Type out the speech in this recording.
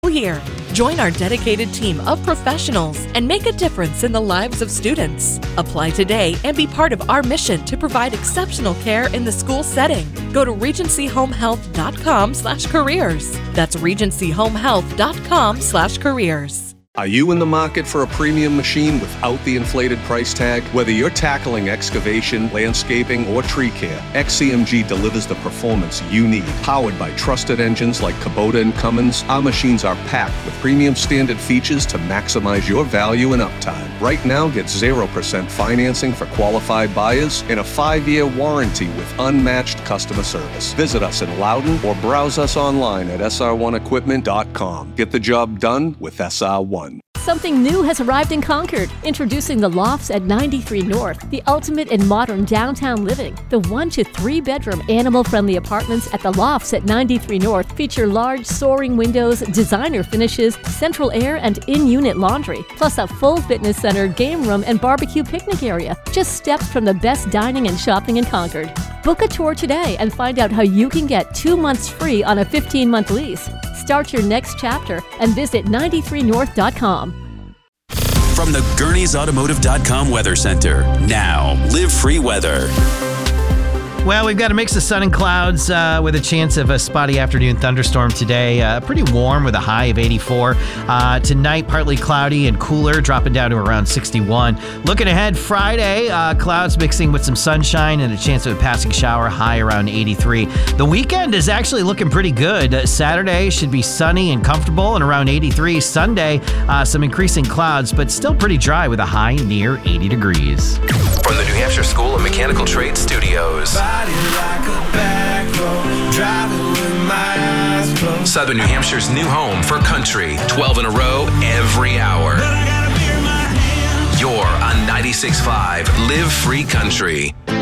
Year. Join our dedicated team of professionals and make a difference in the lives of students. Apply today and be part of our mission to provide exceptional care in the school setting. Go to regencyhomehealth.com/careers. That's regencyhomehealth.com/careers. Are you in the market for a premium machine without the inflated price tag? Whether you're tackling excavation, landscaping, or tree care, XCMG delivers the performance you need. Powered by trusted engines like Kubota and Cummins, our machines are packed with premium standard features to maximize your value and uptime. Right now, get 0% financing for qualified buyers and a 5-year warranty with unmatched customer service. Visit us in Loudon or browse us online at sr1equipment.com. Get the job done with SR1. Something new has arrived in Concord. Introducing the Lofts at 93 North, the ultimate in modern downtown living. The 1 to 3 bedroom animal-friendly apartments at the Lofts at 93 North feature large soaring windows, designer finishes, central air, and in-unit laundry, plus a full fitness center, game room, and barbecue picnic area. Just steps from the best dining and shopping in Concord. Book a tour today and find out how you can get 2 months free on a 15-month lease. Start your next chapter and visit 93north.com. From the Gurney'sAutomotive.com Weather Center. Now, Live Free Weather. Well, we've got a mix of sun and clouds with a chance of a spotty afternoon thunderstorm today. Pretty warm with a high of 84. Tonight, partly cloudy and cooler, dropping down to around 61. Looking ahead, Friday, clouds mixing with some sunshine and a chance of a passing shower, high around 83. The weekend is actually looking pretty good. Saturday should be sunny and comfortable and around 83. Sunday, some increasing clouds, but still pretty dry with a high near 80 degrees. From the New Hampshire School of Mechanical Trades Studios. Southern New Hampshire's new home for country. 12 in a row every hour. You're on 96.5 Live Free Country.